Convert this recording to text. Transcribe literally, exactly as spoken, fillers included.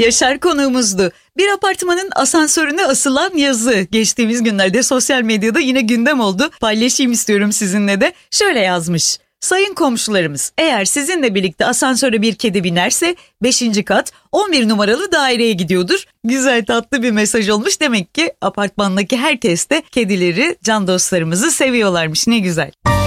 Yaşar konuğumuzdu. Bir apartmanın asansörüne asılan yazı geçtiğimiz günlerde sosyal medyada yine gündem oldu. Paylaşayım istiyorum sizinle de. Şöyle yazmış. Sayın komşularımız, eğer sizinle birlikte asansöre bir kedi binerse beşinci kat on bir numaralı daireye gidiyordur. Güzel, tatlı bir mesaj olmuş. Demek ki apartmandaki herkes de kedileri, can dostlarımızı seviyorlarmış. Ne güzel.